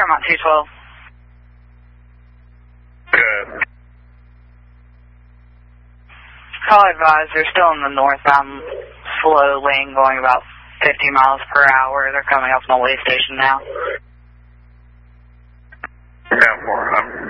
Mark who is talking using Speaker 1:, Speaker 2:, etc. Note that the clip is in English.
Speaker 1: Paramount 212.
Speaker 2: Good.
Speaker 1: Call advised, they're still in the northbound slow lane going about 50 miles per hour. They're coming up from the way station now.
Speaker 2: Yeah, more.